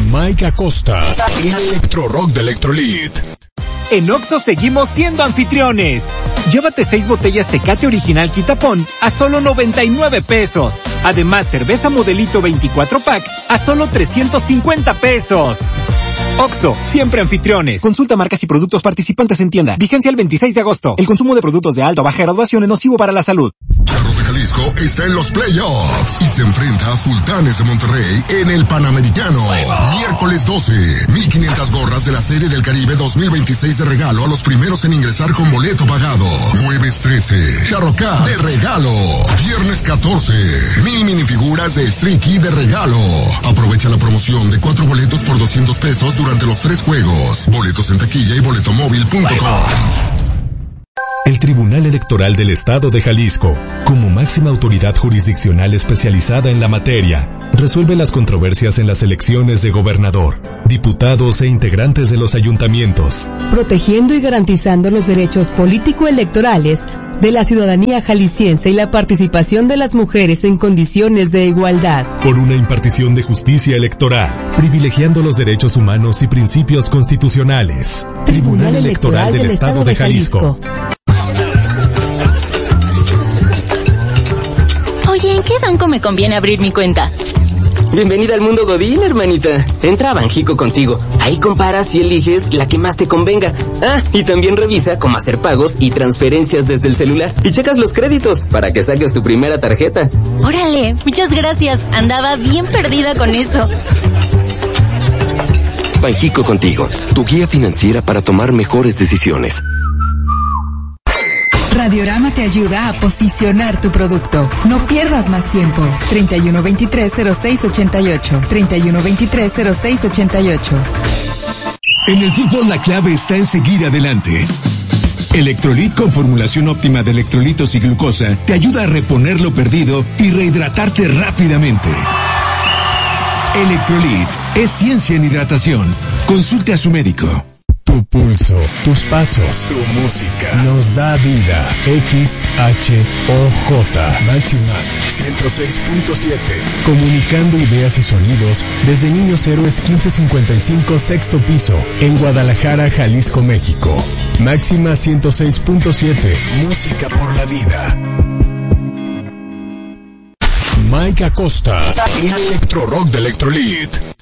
Mike Acosta, el Electro Rock de Electrolit. En Oxxo seguimos siendo anfitriones. Llévate 6 botellas Tecate Original Quitapón a solo 99 pesos. Además, cerveza Modelito 24 pack a solo 350 pesos. Oxxo, siempre anfitriones. Consulta marcas y productos participantes en tienda. Vigencia el 26 de agosto. El consumo de productos de alta o baja graduación es nocivo para la salud. Charros de Jalisco está en los playoffs y se enfrenta a Sultanes de Monterrey en el Panamericano. Miércoles 12, 1,500 gorras de la Serie del Caribe 2026 de regalo a los primeros en ingresar con boleto pagado. Jueves 13, Charro Cup de regalo. Viernes 14, 1,000 minifiguras de Streaky de regalo. Aprovecha la promoción de 4 boletos por 200 pesos durante los 3 juegos. Boletos en taquilla y boletomóvil.com. El Tribunal Electoral del Estado de Jalisco, como máxima autoridad jurisdiccional especializada en la materia, resuelve las controversias en las elecciones de gobernador, diputados e integrantes de los ayuntamientos, protegiendo y garantizando los derechos político-electorales de la ciudadanía jalisciense y la participación de las mujeres en condiciones de igualdad. Por una impartición de justicia electoral, privilegiando los derechos humanos y principios constitucionales. Tribunal Electoral del Estado de Jalisco. Oye, ¿en qué banco me conviene abrir mi cuenta? Bienvenida al mundo Godín, hermanita. Entra a Banjico Contigo. Ahí comparas y eliges la que más te convenga. Ah, y también revisa cómo hacer pagos y transferencias desde el celular. Y checas los créditos para que saques tu primera tarjeta. Órale, muchas gracias. Andaba bien perdida con eso. Banjico Contigo, tu guía financiera para tomar mejores decisiones. Radiorama te ayuda a posicionar tu producto. No pierdas más tiempo. 3123-0688. 3123-0688. En el fútbol la clave está en seguir adelante. Electrolit con formulación óptima de electrolitos y glucosa te ayuda a reponer lo perdido y rehidratarte rápidamente. Electrolit es ciencia en hidratación. Consulte a su médico. Tu pulso, tus pasos, tu música nos da vida. XHOJ Máxima 106.7. Comunicando ideas y sonidos desde Niños Héroes 1555 sexto piso en Guadalajara, Jalisco, México. Máxima 106.7. Música por la vida. Mike Acosta, el Electro Rock de Electrolit.